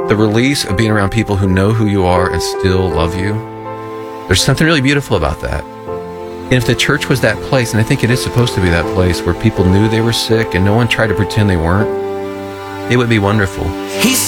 the release of being around people who know who you are and still love you. There's something really beautiful about that. And if the church was that place, and I think it is supposed to be that place where people knew they were sick and no one tried to pretend they weren't, it would be wonderful.